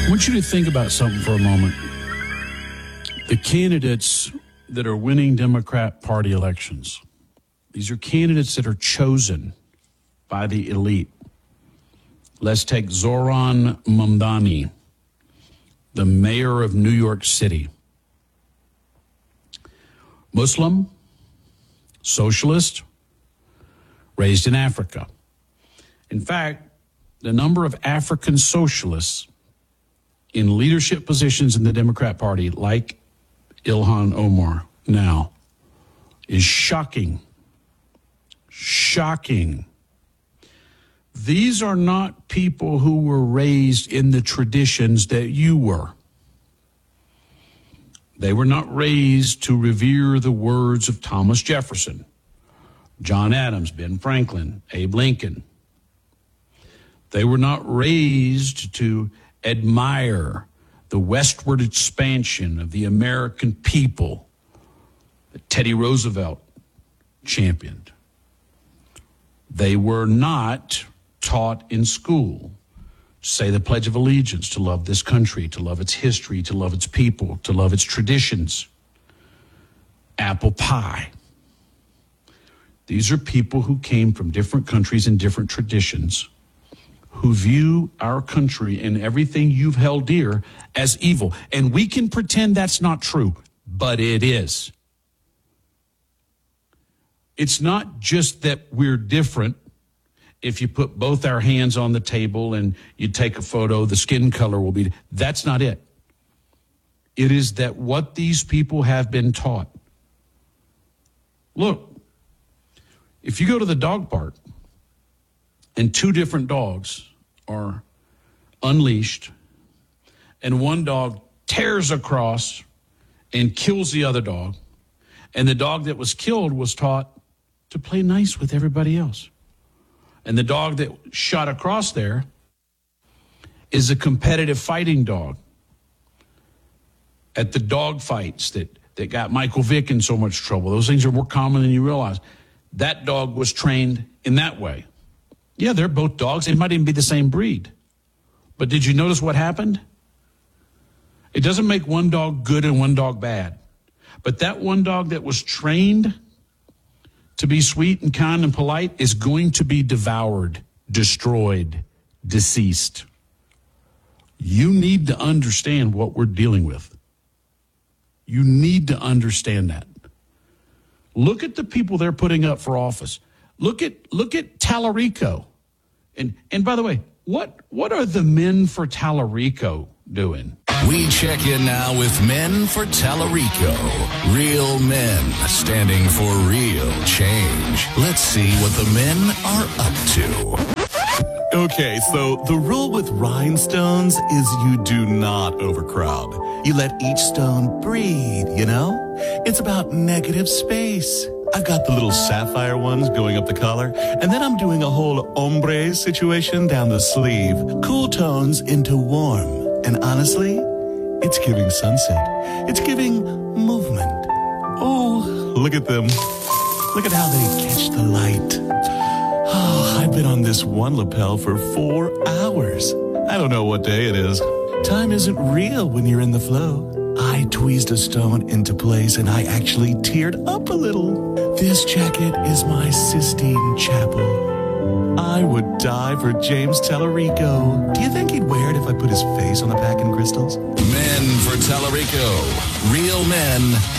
I want you to think about something for a moment. The candidates that are winning Democrat Party elections, these are candidates that are chosen by the elite. Let's take Zohran Mamdani, the mayor of New York City. Muslim, socialist, raised in Africa. In fact, the number of African socialists in leadership positions in the Democrat Party, like Ilhan Omar now, is shocking. Shocking. These are not people who were raised in the traditions that you were. They were not raised to revere the words of Thomas Jefferson, John Adams, Ben Franklin, Abe Lincoln. They were not raised to admire the westward expansion of the American people that Teddy Roosevelt championed. They were not taught in school to say the Pledge of Allegiance, to love this country, to love its history, to love its people, to love its traditions. Apple pie. These are people who came from different countries and different traditions, who view our country and everything you've held dear as evil. And we can pretend that's not true, but it is. It's not just that we're different. If you put both our hands on the table and you take a photo, the skin color will be. That's not it. It is that what these people have been taught. Look, if you go to the dog park and two different dogs are unleashed and one dog tears across and kills the other dog, and the dog that was killed was taught to play nice with everybody else, and the dog that shot across there is a competitive fighting dog at the dog fights that got Michael Vick in so much trouble. Those things are more common than you realize. That dog was trained in that way. Yeah, they're both dogs. They might even be the same breed. But did you notice what happened? It doesn't make one dog good and one dog bad. But that one dog that was trained to be sweet and kind and polite is going to be devoured, destroyed, deceased. You need to understand what we're dealing with. You need to understand that. Look at the people they're putting up for office. Look at Tallarico. And by the way, what are the Men for Tallarico doing? We check in now with Men for Tallarico. Real men standing for real change. Let's see what the men are up to. Okay, so the rule with rhinestones is you do not overcrowd. You let each stone breathe, you know? It's about negative space. I've got the little sapphire ones going up the collar, and then I'm doing a whole ombre situation down the sleeve. Cool tones into warm. And honestly, it's giving sunset. It's giving movement. Oh, look at them. Look at how they catch the light. Oh, I've been on this one lapel for 4 hours. I don't know what day it is. Time isn't real when you're in the flow. I tweezed a stone into place and I actually teared up a little. This jacket is my Sistine Chapel. I would die for James Tallarico. Do you think he'd wear it if I put his face on the back in crystals? Men for Tallarico. Real men